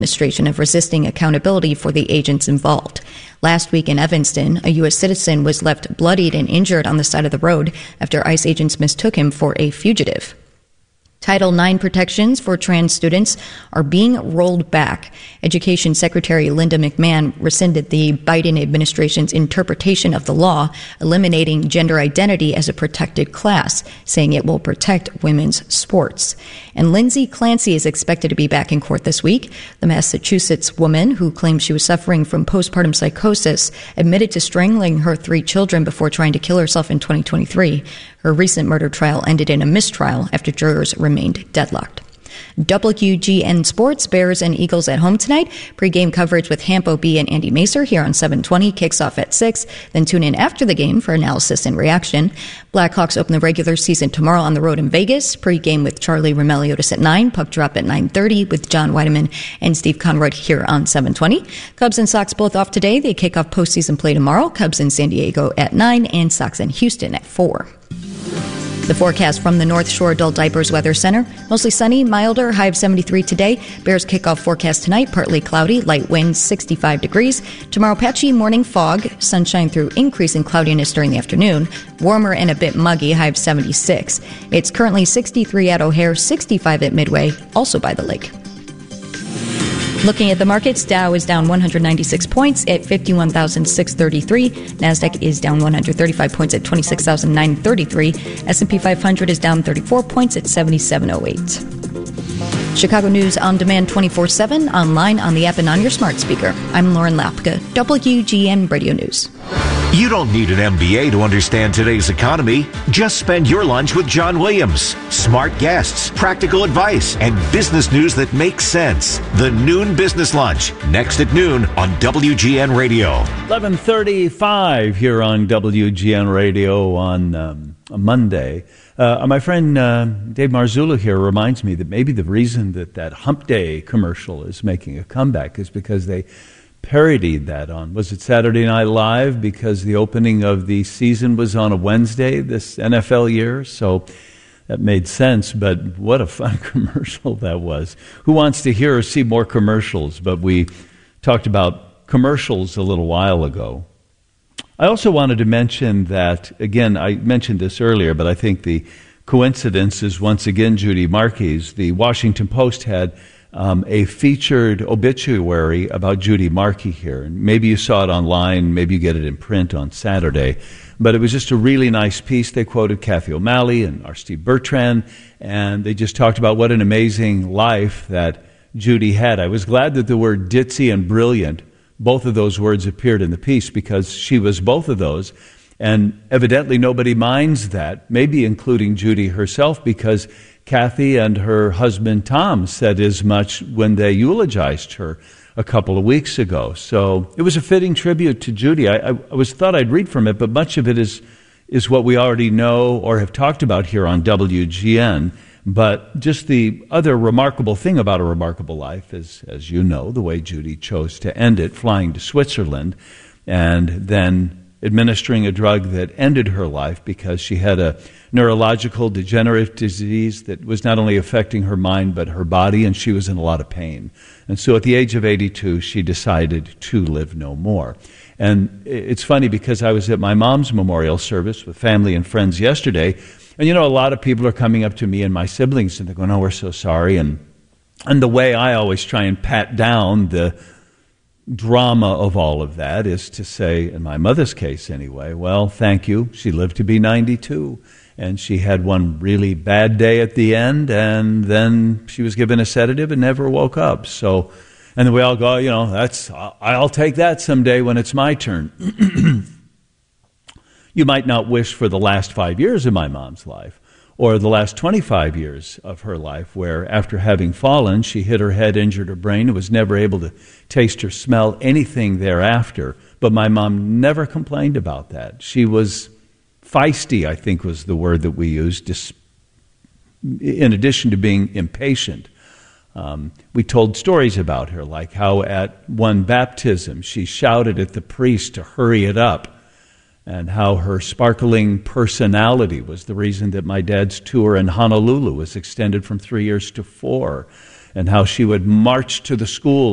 administration of resisting accountability for the agents involved. Last week in Evanston, a U.S. citizen was left bloodied and injured on the side of the road after ICE agents mistook him for a fugitive. Title IX protections for trans students are being rolled back. Education Secretary Linda McMahon rescinded the Biden administration's interpretation of the law, eliminating gender identity as a protected class, saying it will protect women's sports. And Lindsay Clancy is expected to be back in court this week. The Massachusetts woman who claimed she was suffering from postpartum psychosis admitted to strangling her 3 children before trying to kill herself in 2023. Her recent murder trial ended in a mistrial after jurors remained deadlocked. WGN Sports, Bears and Eagles at home tonight. Pre-game coverage with Hamp OB and Andy Macer here on 720 kicks off at 6. Then tune in after the game for analysis and reaction. Blackhawks open the regular season tomorrow on the road in Vegas. Pre-game with Charlie Roumeliotis at 9. Puck drop at 9:30 with John Weideman and Steve Conrad here on 720. Cubs and Sox both off today. They kick off postseason play tomorrow. Cubs in San Diego at 9 and Sox in Houston at 4. The forecast from the North Shore Adult Diapers Weather Center. Mostly sunny, milder, high of 73 today. Bears kickoff forecast tonight, partly cloudy, light winds, 65 degrees. Tomorrow, patchy morning fog, sunshine through increasing cloudiness during the afternoon. Warmer and a bit muggy, high of 76. It's currently 63 at O'Hare, 65 at Midway, also by the lake. Looking at the markets, Dow is down 196 points at 51,633. NASDAQ is down 135 points at 26,933. S&P 500 is down 34 points at 7708. Chicago News on demand 24/7, online, on the app, and on your smart speaker. I'm Lauren Lapka, WGN Radio News. You don't need an MBA to understand today's economy. Just spend your lunch with John Williams. Smart guests, practical advice, and business news that makes sense. The Noon Business Lunch, next at noon on WGN Radio. 11:35 here on WGN Radio on a Monday. My friend Dave Marzullo here reminds me that maybe the reason that Hump Day commercial is making a comeback is because they parodied that on, was it Saturday Night Live? Because the opening of the season was on a Wednesday this NFL year, so that made sense. But what a fun commercial that was. Who wants to hear or see more commercials? But we talked about commercials a little while ago. I also wanted to mention that, again, I mentioned this earlier, but I think the coincidence is once again Judy Marquez. The Washington Post had a featured obituary about Judy Markey here. And maybe you saw it online, maybe you get it in print on Saturday. But it was just a really nice piece. They quoted Kathy O'Malley and our Steve Bertrand, and they just talked about what an amazing life that Judy had. I was glad that the word ditzy and brilliant, both of those words appeared in the piece, because she was both of those. And evidently nobody minds that, maybe including Judy herself, because Kathy and her husband Tom said as much when they eulogized her a couple of weeks ago. So it was a fitting tribute to Judy. I thought I'd read from it, but much of it is what we already know or have talked about here on WGN. But just the other remarkable thing about A Remarkable Life is, as you know, the way Judy chose to end it, flying to Switzerland and then administering a drug that ended her life because she had a neurological degenerative disease that was not only affecting her mind but her body, and she was in a lot of pain. And so at the age of 82, she decided to live no more. And it's funny because I was at my mom's memorial service with family and friends yesterday, and a lot of people are coming up to me and my siblings and they're going, "Oh, we're so sorry." And the way I always try and pat down the drama of all of that is to say, in my mother's case anyway, well, thank you. She lived to be 92, and she had one really bad day at the end, and then she was given a sedative and never woke up. So, and then we all go, I'll take that someday when it's my turn. You might not wish for the last 5 years of my mom's life, or the last 25 years of her life, where after having fallen, she hit her head, injured her brain, and was never able to taste or smell anything thereafter. But my mom never complained about that. She was feisty, I think was the word that we used, in addition to being impatient. We told stories about her, like how at one baptism she shouted at the priest to hurry it up, and how her sparkling personality was the reason that my dad's tour in Honolulu was extended from 3 years to 4, and how she would march to the school